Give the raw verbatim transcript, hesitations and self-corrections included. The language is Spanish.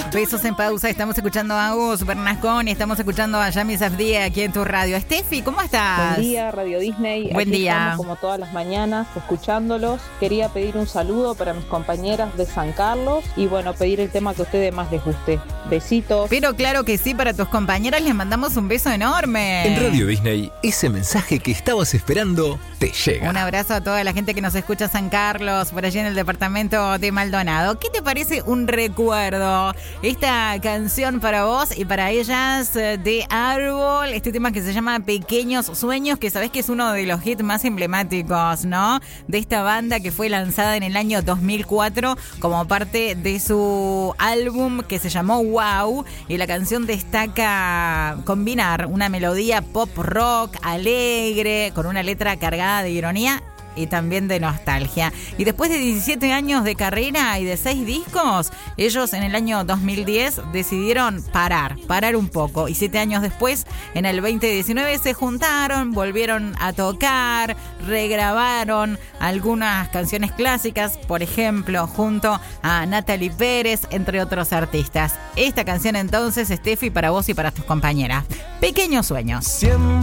Besos en pausa. Estamos escuchando a Agus Bernascón y estamos escuchando a Yami Safdie aquí en tu radio. Steffi, ¿cómo estás? Buen día, Radio Disney. Buen Aquí día. Estamos como todas las mañanas escuchándolos. Quería pedir un saludo para mis compañeras de San Carlos y bueno, pedir el tema que a ustedes más les guste. Besitos. Pero claro que sí, para tus compañeras les mandamos un beso enorme. En Radio Disney, ese mensaje que estabas esperando te llega. Un abrazo a toda la gente que nos escucha en San Carlos, por allí en el departamento de Maldonado. ¿Qué te parece un recuerdo? Esta canción para vos y para ellas de Árbol, este tema que se llama Pequeños Sueños, que sabés que es uno de los hits más emblemáticos, ¿no? De esta banda que fue lanzada en el año dos mil cuatro como parte de su álbum que se llamó Wow, y la canción destaca combinar una melodía pop rock alegre con una letra cargada de ironía y también de nostalgia. Y después de diecisiete años de carrera y de seis discos, ellos en el año dos mil diez decidieron parar, parar un poco. Y siete años después, en el veinte diecinueve, se juntaron, volvieron a tocar, regrabaron algunas canciones clásicas, por ejemplo, junto a Natalie Pérez, entre otros artistas. Esta canción entonces, Steffi, para vos y para tus compañeras. Pequeños Sueños.